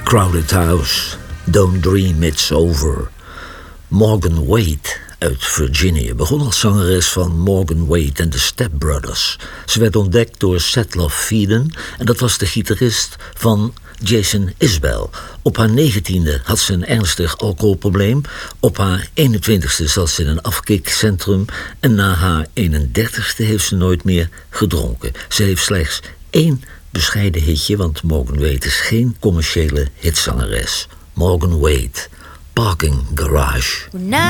Crowded House, Don't Dream It's Over. Morgan Wade uit Virginia begon als zangeres van Morgan Wade en de Step Brothers. Ze werd ontdekt door Sadlov Fieden en dat was de gitarist van Jason Isbell. Op haar 19e had ze een ernstig alcoholprobleem. Op haar 21ste zat ze in een afkikcentrum. En na haar 31ste heeft ze nooit meer gedronken. Ze heeft slechts 1 bescheiden hitje, want Morgan Wade is geen commerciële hitzangeres. Morgan Wade, Parking Garage.